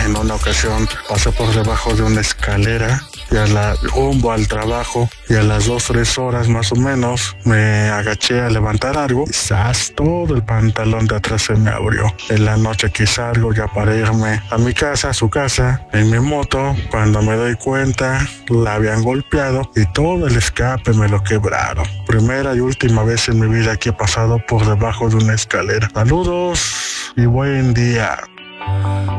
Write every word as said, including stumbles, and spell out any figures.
En una ocasión pasé por debajo de una escalera y a la rumbo al trabajo y a las dos, tres horas más o menos me agaché a levantar algo y ¡zas! Todo el pantalón de atrás se me abrió. En la noche que salgo ya para irme a mi casa, a su casa, en mi moto, cuando me doy cuenta la habían golpeado y todo el escape me lo quebraron. Primera y última vez en mi vida que he pasado por debajo de una escalera. Saludos y buen día.